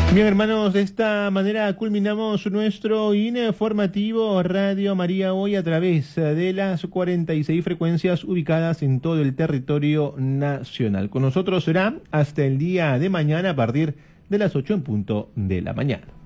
Bien, hermanos, de esta manera culminamos nuestro informativo Radio María hoy a través de las 46 frecuencias ubicadas en todo el territorio nacional. Con nosotros será hasta el día de mañana a partir de las 8 en punto de la mañana.